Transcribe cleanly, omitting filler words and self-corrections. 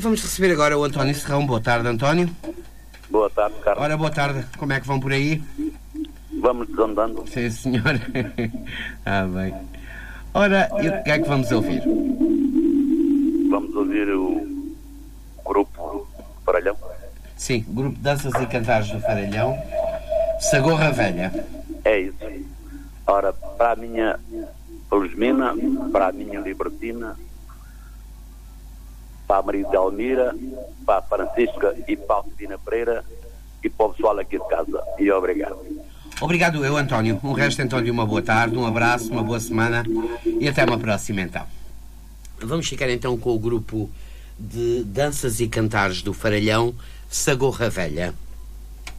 vamos receber agora o António Serrão. Boa tarde, António. Boa tarde, Carlos. Ora, boa tarde. Como é que vão por aí? Vamos desandando. Sim, senhor. Bem. Ora, e o que é que vamos ouvir? Vamos ouvir o grupo Faralhão. Sim, Grupo de Danças e Cantares do Faralhão, Sagorra Velha. É isso. Ora, para a minha Felizmina, para a minha Libertina, para a Maria de Almira, para a Francisca e para a Cristina Pereira e para o pessoal aqui de casa. E obrigado. Obrigado eu, António. Um resto então de uma boa tarde, um abraço, uma boa semana e até uma próxima então. Vamos ficar então com o grupo de Danças e Cantares do Faralhão, Sagorra Velha.